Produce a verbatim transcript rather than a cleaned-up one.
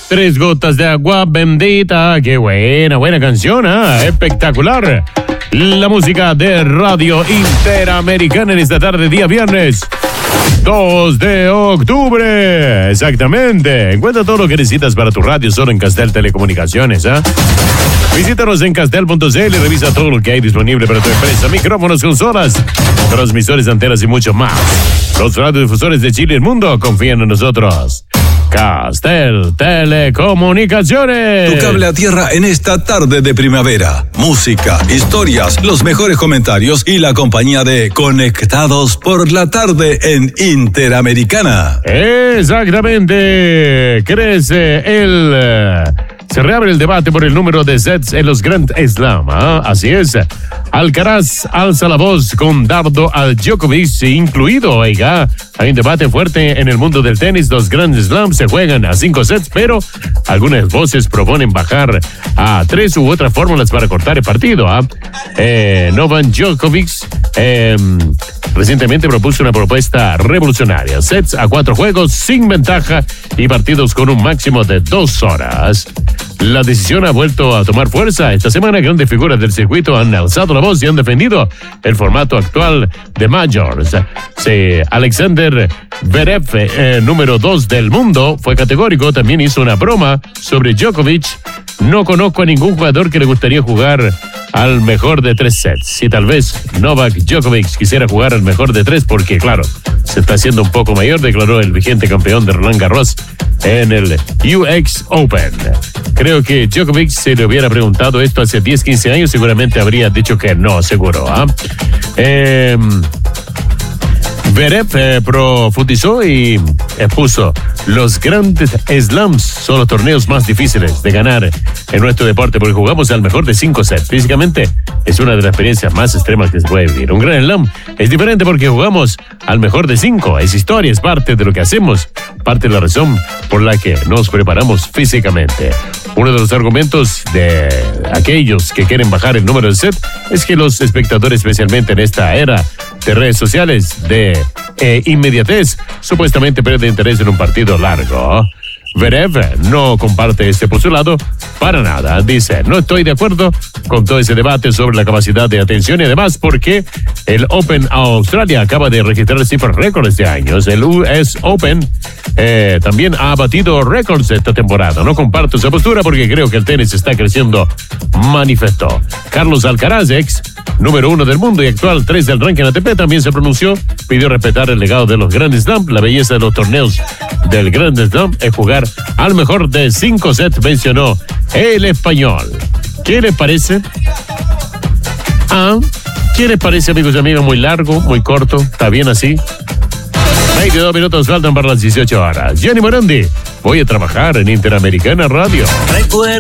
Tres gotas de agua bendita. Qué buena, buena canción, ¿eh? Espectacular. La música de Radio Interamericana en esta tarde, día viernes dos de octubre. Exactamente. Encuentra todo lo que necesitas para tu radio solo en Castel Telecomunicaciones, ¿eh? Visítanos en castel punto c l y revisa todo lo que hay disponible para tu empresa. Micrófonos, consolas, transmisores, antenas y mucho más. Los radiodifusores de Chile y el mundo confían en nosotros. Castel Telecomunicaciones. Tu cable a tierra en esta tarde de primavera. Música, historias, los mejores comentarios y la compañía de Conectados por la Tarde en Interamericana. Exactamente. Crece el... Se reabre el debate por el número de sets en los Grand Slam. ¿eh? Así es. Alcaraz alza la voz con dardo al Djokovic incluido. Oiga, hay un debate fuerte en el mundo del tenis. Los Grand Slam se juegan a cinco sets, pero algunas voces proponen bajar a tres u otras fórmulas para cortar el partido. ¿eh? Eh, Novak Djokovic eh, recientemente propuso una propuesta revolucionaria. Sets a cuatro juegos sin ventaja y partidos con un máximo de dos horas. La decisión ha vuelto a tomar fuerza. Esta semana grandes figuras del circuito han alzado la voz y han defendido el formato actual de Majors. Sí, Alexander Zverev, eh, número dos del mundo, fue categórico. También hizo una broma sobre Djokovic. No conozco a ningún jugador que le gustaría jugar al mejor de tres sets. Y tal vez Novak Djokovic quisiera jugar al mejor de tres porque, claro, se está haciendo un poco mayor, declaró el vigente campeón de Roland Garros en el U S Open. Creo que Djokovic, si le hubiera preguntado esto hace diez, quince años, seguramente habría dicho que no, seguro. ¿eh? Eh, Zverev eh, profundizó y expuso: los grandes slams son los torneos más difíciles de ganar en nuestro deporte porque jugamos al mejor de cinco sets. Físicamente es una de las experiencias más extremas que se puede vivir. Un gran slam es diferente porque jugamos al mejor de cinco. Es historia, es parte de lo que hacemos, parte de la razón por la que nos preparamos físicamente. Uno de los argumentos de aquellos que quieren bajar el número de set es que los espectadores, especialmente en esta era de redes sociales de eh, inmediatez, supuestamente pierden interés en un partido largo. Zverev no comparte este postulado para nada. Dice: no estoy de acuerdo con todo ese debate sobre la capacidad de atención y además porque el Open Australia acaba de registrar cifras récords este año. El U S Open eh, también ha batido récords esta temporada. No comparto esa postura porque creo que el tenis está creciendo, manifestó. Carlos Alcaraz, ex número uno del mundo y actual tres del ranking A T P, también se pronunció, pidió respetar el legado de los Grand Slam. La belleza de los torneos del Grand Slam es jugar al mejor de cinco sets, mencionó el español. ¿Qué les parece? ¿Ah? ¿Qué les parece, amigos y amigas? Muy largo, muy corto, ¿está bien así? veintidós minutos faltan para las dieciocho horas. Gianni Morandi, voy a trabajar en Interamericana Radio.